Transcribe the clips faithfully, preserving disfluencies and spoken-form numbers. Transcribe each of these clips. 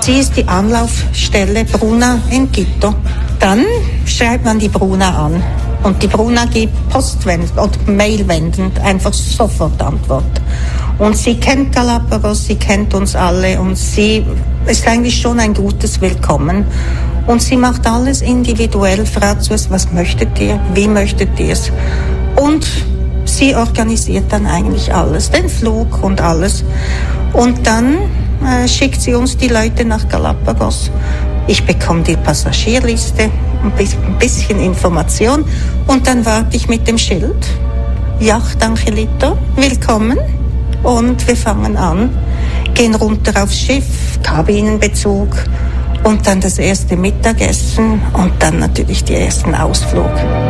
Sie ist die Anlaufstelle Bruna in Quito. Dann schreibt man die Bruna an. Und die Bruna gibt postwendend oder mailwendend einfach sofort Antwort. Und sie kennt Galapagos, sie kennt uns alle und sie ist eigentlich schon ein gutes Willkommen. Und sie macht alles individuell, fragt zuerst, was möchtet ihr, wie möchtet ihr es? Und sie organisiert dann eigentlich alles, den Flug und alles. Und dann äh, schickt sie uns die Leute nach Galapagos. Ich bekomme die Passagierliste, ein bisschen Information und dann warte ich mit dem Schild. Yacht Angelito, willkommen. Und wir fangen an, gehen runter aufs Schiff, Kabinenbezug und dann das erste Mittagessen und dann natürlich den ersten Ausflug.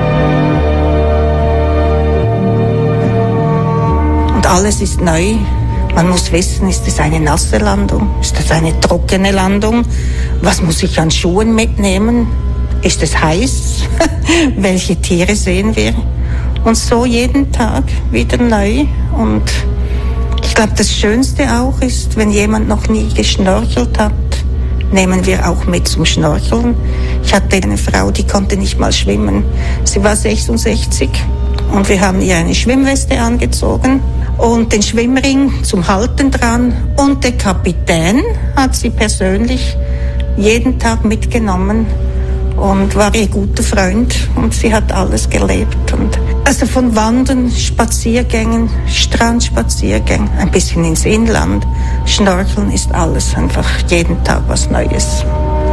Und alles ist neu. Man muss wissen, ist es eine nasse Landung? Ist es eine trockene Landung? Was muss ich an Schuhen mitnehmen? Ist es heiß? Welche Tiere sehen wir? Und so jeden Tag wieder neu. Und ich glaube, das Schönste auch ist, wenn jemand noch nie geschnorchelt hat, nehmen wir auch mit zum Schnorcheln. Ich hatte eine Frau, die konnte nicht mal schwimmen. Sie war sechsundsechzig und wir haben ihr eine Schwimmweste angezogen und den Schwimmring zum Halten dran. Und der Kapitän hat sie persönlich jeden Tag mitgenommen und war ihr guter Freund und sie hat alles gelebt. Und also von Wandern, Spaziergängen, Strandspaziergängen, ein bisschen ins Inland, Schnorcheln ist alles einfach jeden Tag was Neues.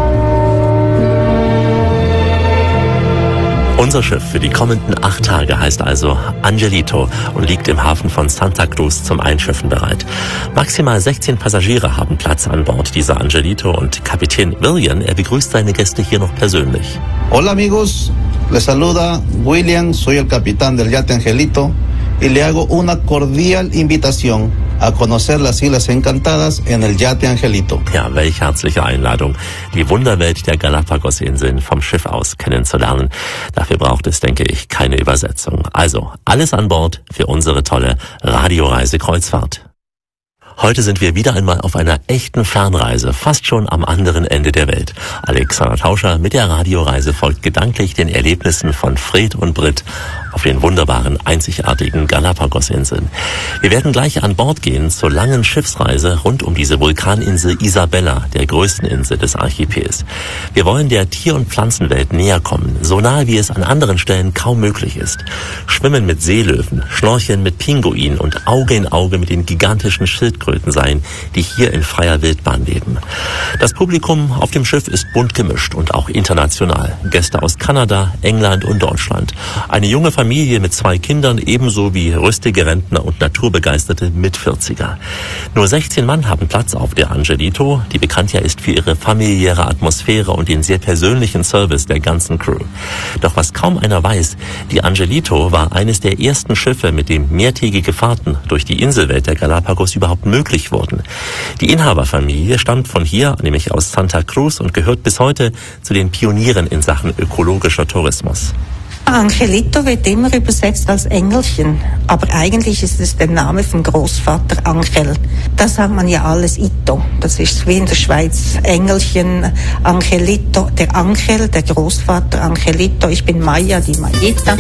Unser Schiff für die kommenden acht Tage heißt also Angelito und liegt im Hafen von Santa Cruz zum Einschiffen bereit. Maximal sechzehn Passagiere haben Platz an Bord dieser Angelito und Kapitän William, er begrüßt seine Gäste hier noch persönlich. Hola amigos, les saluda William, soy el capitán del yate Angelito y le hago una cordial invitación a conocer las Islas Encantadas en el Yate Angelito. Ja, welch herzliche Einladung, die Wunderwelt der Galapagos-Inseln vom Schiff aus kennenzulernen. Dafür braucht es, denke ich, keine Übersetzung. Also, alles an Bord für unsere tolle Radioreise-Kreuzfahrt. Heute sind wir wieder einmal auf einer echten Fernreise, fast schon am anderen Ende der Welt. Alexander Tauscher mit der Radioreise folgt gedanklich den Erlebnissen von Fred und Brit auf den wunderbaren, einzigartigen Galapagos-Inseln. Wir werden gleich an Bord gehen zur langen Schiffsreise rund um diese Vulkaninsel Isabella, der größten Insel des Archipels. Wir wollen der Tier- und Pflanzenwelt näher kommen, so nahe wie es an anderen Stellen kaum möglich ist. Schwimmen mit Seelöwen, Schnorcheln mit Pinguinen und Auge in Auge mit den gigantischen Schildkröten sein, die hier in freier Wildbahn leben. Das Publikum auf dem Schiff ist bunt gemischt und auch international. Gäste aus Kanada, England und Deutschland. Eine junge Familie mit zwei Kindern, ebenso wie rüstige Rentner und naturbegeisterte Mitvierziger. Nur sechzehn Mann haben Platz auf der Angelito, die bekannt ja ist für ihre familiäre Atmosphäre und den sehr persönlichen Service der ganzen Crew. Doch was kaum einer weiß, die Angelito war eines der ersten Schiffe, mit dem mehrtägige Fahrten durch die Inselwelt der Galapagos überhaupt möglich wurden. Die Inhaberfamilie stammt von hier, nämlich aus Santa Cruz, und gehört bis heute zu den Pionieren in Sachen ökologischer Tourismus. Angelito wird immer übersetzt als Engelchen, aber eigentlich ist es der Name vom Großvater Angel. Da sagt man ja alles Ito. Das ist wie in der Schweiz Engelchen, Angelito, der Angel, der Großvater Angelito. Ich bin Maya, die Mayita.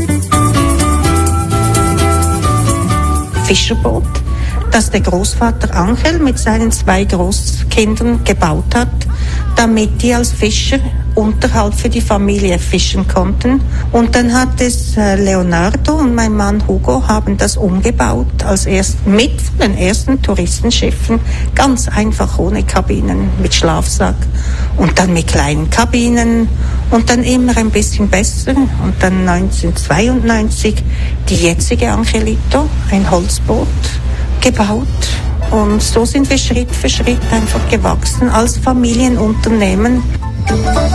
Fischerboot, das der Großvater Angel mit seinen zwei Großkindern gebaut hat, damit die als Fischer Unterhalt für die Familie fischen konnten. Und dann hat es äh, Leonardo und mein Mann Hugo haben das umgebaut als erst mit den ersten Touristenschiffen, ganz einfach ohne Kabinen, mit Schlafsack und dann mit kleinen Kabinen und dann immer ein bisschen besser. Und dann neunzehnhundertzweiundneunzig die jetzige Angelito, ein Holzboot, gebaut. Und so sind wir Schritt für Schritt einfach gewachsen als Familienunternehmen.